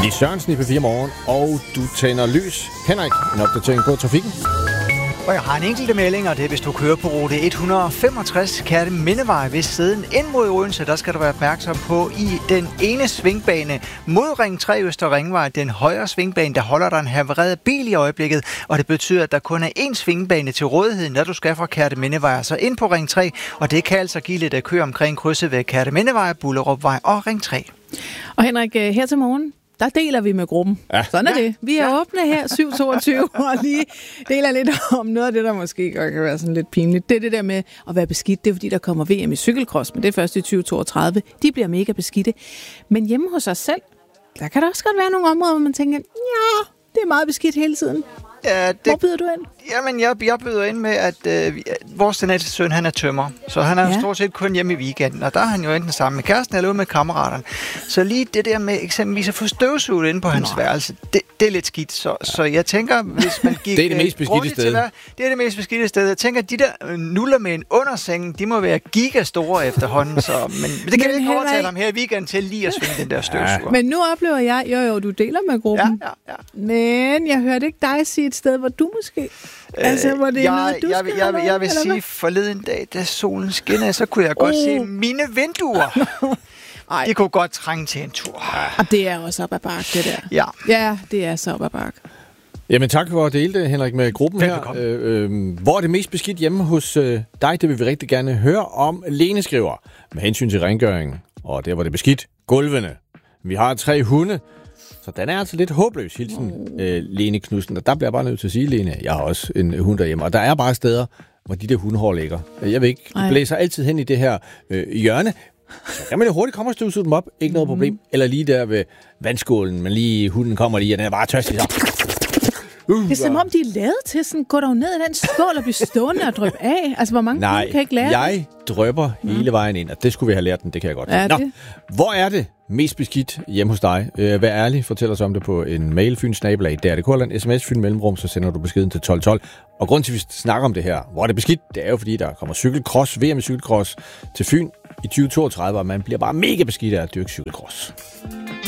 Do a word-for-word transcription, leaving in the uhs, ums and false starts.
Lis Sørensen i P fire Morgen, og du tænder lys. Henrik, en opdatering på trafikken. Og jeg har en enkelte melding, og det er, hvis du kører på rute et hundrede femogtres Kærtemindevej ved siden ind mod Odense. Der skal du være opmærksom på i den ene svingbane mod Ring tre Øster Ringvej. Den højre svingbane, der holder der en havareret bil i øjeblikket, og det betyder, at der kun er én svingbane til rådighed, når du skal fra Kærtemindevej. Så ind på Ring tre, og det kan altså give lidt at køre omkring krydset ved Kærtemindevej, Bullerupvej og Ring tre. Og Henrik, her til morgen, der deler vi med gruppen. Ja. Sådan er ja. det. Vi er ja. åbne her syv toogtyve og lige deler lidt om noget af det, der måske godt kan være sådan lidt pinligt. Det er det der med at være beskidt. Det er fordi, der kommer V M i cykelcross, men det er først i tyve toogtredive. De bliver mega beskidte. Men hjemme hos os selv, der kan der også godt være nogle områder, hvor man tænker, ja, det er meget beskidt hele tiden. Ja, det, hvor byder du ind? Jamen, jeg, jeg byder ind med, at øh, vores den ældste søn, han er tømrer. Så han er ja. stort set kun hjemme i weekenden. Og der er han jo enten sammen med kæresten eller ude med kammeraterne. Så lige det der med eksempelvis at få støvsuget inde på hans Nå. værelse, det, det er lidt skidt. Så, ja. så jeg tænker, hvis man gik... det er det mest beskidte sted. Hvad, det er det mest beskidte sted. Jeg tænker, at de der nuller med en underseng, de må være gigastore efterhånden. Så, men det kan men vi ikke Henrik... overtale ham her i weekenden til lige at svinge den der støvsuger. Ja. Men nu oplever jeg, jo jo, du deler med gruppen. Ja, ja, ja. Men jeg hørte ikke dig sige et sted, hvor du måske... Altså, hvor det er jeg, noget, du jeg, skal jeg, jeg, jeg vil sige, hvad? forleden dag, da solen skinnede, så kunne jeg godt oh. se mine vinduer. Ej. De kunne godt trænge til en tur. Og det er også op ad bakke, det der. Ja. Ja, det er så op ad bakke. Jamen tak for at dele det, Henrik, med gruppen her. Øh, øh, hvor er det mest beskidt hjemme hos øh, dig? Det vil vi rigtig gerne høre om. Lene skriver, med hensyn til rengøringen, og der hvor det er beskidt, gulvene. Vi har tre hunde. Så den er altså lidt håbløs, hilsen øh, Lene Knudsen. Og der bliver jeg bare nødt til at sige, Lene, jeg har også en hund derhjemme. Og der er bare steder, hvor de der hundehår ligger. Jeg ved ikke, de blæser altid hen i det her øh, hjørne. Så kan man jo hurtigt komme og støvsuge dem op. Ikke noget problem. Mm. Eller lige der ved vandskålen, men lige hunden kommer lige, og den er bare tørstig. Uh, det er som om, de er lavet til sådan, gå dog ned i den skål og blive stående og drøbe af. Altså, hvor mange Nej, kan ikke lære jeg det? drøber hele vejen ind, og det skulle vi have lært den, det kan jeg godt. Ja, Nå, hvor er det mest beskidt hjemme hos dig? Øh, vær ærlig, fortæl os om det på en mail, fynsnabelag, der er det Kurland, sms, fyn mellemrum, så sender du beskeden til tolv tolv. Og grund til, at vi snakker om det her, hvor er det beskidt, det er jo fordi, der kommer cykelcross, V M i cykelcross til Fyn i tyve toogtredive, og man bliver bare mega beskidt af at dyrke cykelcross.